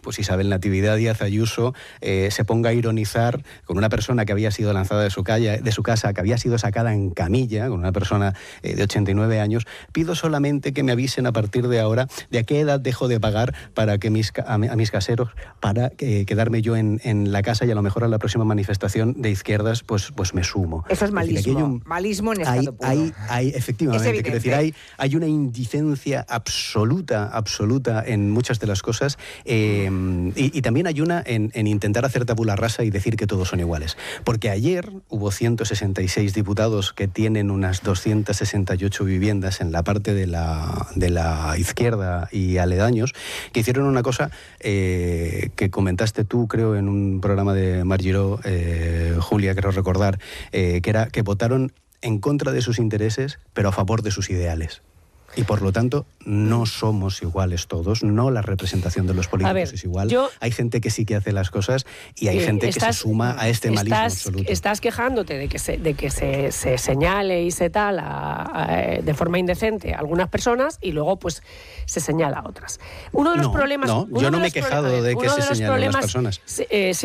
pues Isabel Natividad Díaz Ayuso se ponga a ironizar con una persona que había sido lanzada de su casa, que había sido sacada en camilla, con una persona de 89 años. Pido solamente que me avisen a partir de ahora de a qué edad dejo de pagar para que a mis caseros, para quedarme yo en la casa, y a lo mejor a la próxima manifestación de izquierdas pues me sumo. Eso es malismo. Malismo en estado puro. Efectivamente, quiero decir, hay una indicencia absoluta en muchas de las cosas, y también hay una en intentar hacer tabula rasa y decir que todos son iguales. Porque ayer hubo 166 diputados que tienen unas 268 viviendas en la parte de la izquierda y aledaños, que hicieron una cosa que comentaste tú, creo, en un programa de Mar Giró, Julia, creo recordar, que era que votaron en contra de sus intereses, pero a favor de sus ideales. Y por lo tanto, no somos iguales todos, no la representación de los políticos es igual. Hay gente que sí que hace las cosas y hay gente que se suma a este malismo absoluto. Estás quejándote de que se señale y se tal de forma indecente a algunas personas y luego pues se señala a otras. Uno de los problemas... No, yo no me he quejado de que se señalen a las personas. Sí,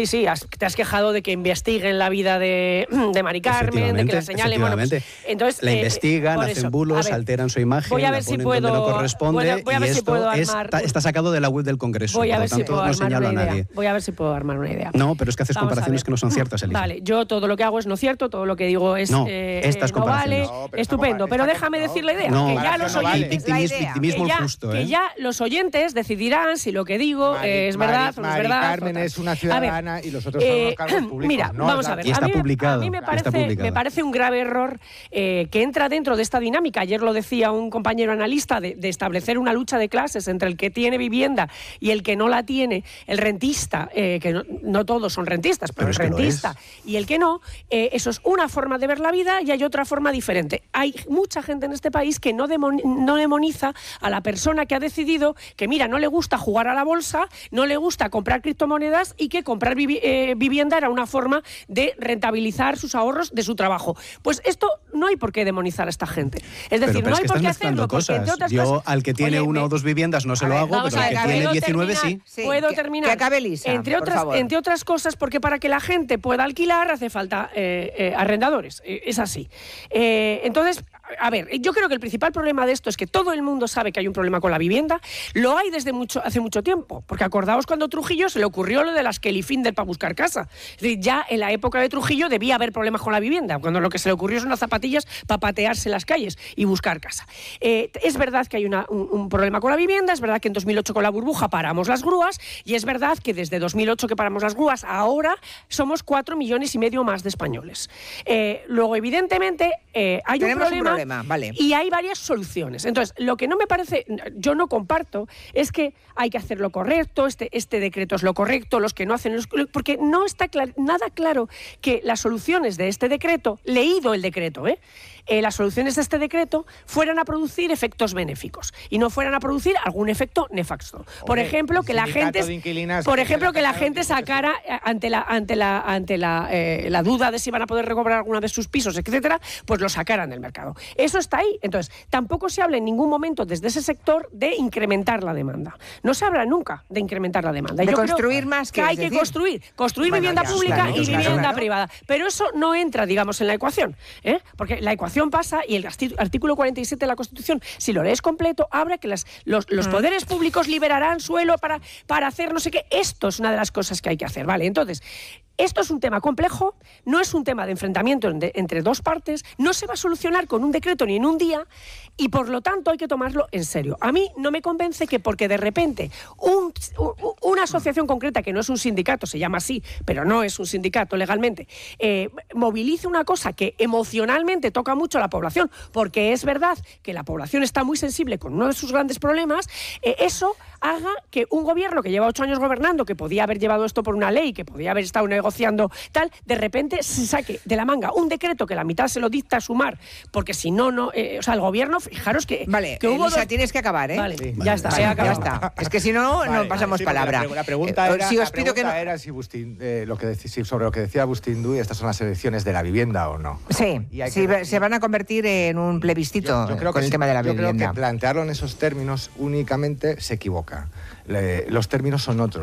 te has quejado de que investiguen la vida de Mari Carmen, de que la señalen... Bueno, pues, entonces, la investigan, hacen bulos, alteran su imagen, voy a ver si puedo, no corresponde, voy a ver y si esto puedo armar está sacado de la web del Congreso. Voy a por ver lo tanto, si puedo no armar señalo una a idea. nadie. Voy a ver si puedo armar una idea. No, pero es que haces comparaciones que no son ciertas, Elisa. Vale, yo todo lo que hago es no cierto, todo lo que digo es no, estas no vale, pero estupendo, pero déjame decir la idea, que ya los oyentes, victimismo injusto, que ya los oyentes decidirán si lo que digo es verdad o no es verdad. Mari Carmen es una ciudadana y los otros son los cargos públicos. Mira, vamos a ver, a mí me parece un grave error que entra dentro de esta dinámica. Ayer lo decía un compañero analista de establecer una lucha de clases entre el que tiene vivienda y el que no la tiene, el rentista, que no todos son rentistas, pero el rentista y el que no, eso es una forma de ver la vida y hay otra forma diferente. Hay mucha gente en este país que no demoniza a la persona que ha decidido que, mira, no le gusta jugar a la bolsa, no le gusta comprar criptomonedas y que comprar vivienda era una forma de rentabilizar sus ahorros de su trabajo. Pues esto no hay por qué demonizar a esta gente. Es decir, no hay por qué hacerlo. Yo al que tiene una o dos viviendas no se lo hago, pero al que tiene 19 sí. Puedo terminar. Que acabe Elisa, entre otras cosas, porque para que la gente pueda alquilar hace falta arrendadores. Es así. Entonces, a ver, yo creo que el principal problema de esto es que todo el mundo sabe que hay un problema con la vivienda. Lo hay desde hace mucho tiempo. Porque acordaos cuando a Trujillo se le ocurrió lo de las Kelly Finder para buscar casa. Es decir, ya en la época de Trujillo debía haber problemas con la vivienda, cuando lo que se le ocurrió son unas zapatillas para patearse en las calles y buscar casa. Es verdad que hay un problema con la vivienda, es verdad que en 2008 con la burbuja paramos las grúas y es verdad que desde 2008 que paramos las grúas, ahora somos 4,5 millones más de españoles. Luego, evidentemente, hay un problema vale. Y hay varias soluciones. Entonces, lo que no me parece, yo no comparto, es que hay que hacer lo correcto, este decreto es lo correcto, los que no hacen... Porque no está nada claro que las soluciones de este decreto, leído el decreto, las soluciones de este decreto fueran a producir efectos benéficos y no fueran a producir algún efecto nefasto. Por ejemplo, que la gente sacara ante la duda de si van a poder recobrar alguna de sus pisos, etcétera, pues lo sacaran del mercado. Eso está ahí. Entonces, tampoco se habla en ningún momento desde ese sector de incrementar la demanda. No se habla nunca de incrementar la demanda. De construir más, que hay que construir vivienda pública y vivienda privada. Pero eso no entra, digamos, en la ecuación, porque la ecuación pasa, y el artículo 47 de la Constitución, si lo lees completo, habla que los poderes públicos liberarán suelo para hacer no sé qué. Esto es una de las cosas que hay que hacer, ¿vale? Entonces, esto es un tema complejo, no es un tema de enfrentamiento entre dos partes, no se va a solucionar con un decreto ni en un día, y por lo tanto hay que tomarlo en serio. A mí no me convence que porque de repente una asociación concreta, que no es un sindicato, se llama así, pero no es un sindicato legalmente, movilice una cosa que emocionalmente toca mucho a la población, porque es verdad que la población está muy sensible con uno de sus grandes problemas, eso haga que un gobierno que lleva 8 años gobernando, que podía haber llevado esto por una ley, que podía haber estado negociando tal, de repente se saque de la manga un decreto que la mitad se lo dicta Sumar, porque si no, o sea, el gobierno, fijaros que... Vale, que hubo Elisa, tienes que acabar, ¿eh? Vale, sí, ya está. Ya está. Es que si no, no pasamos palabra. La pregunta era si sobre lo que decía Agustín Duy, estas son las elecciones de la vivienda o no. Sí, se van a convertir en un plebiscito con el tema de la vivienda. Yo creo que plantearlo en esos términos únicamente se equivoca. Los términos son otros.